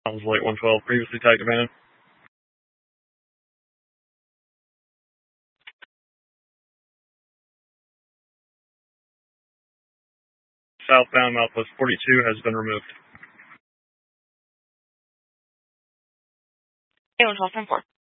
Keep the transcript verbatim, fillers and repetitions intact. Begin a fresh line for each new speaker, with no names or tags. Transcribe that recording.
Sounds like one twelve, previously tagged abandoned. Southbound Southwest forty-two has been removed.
A one twelve, ten four.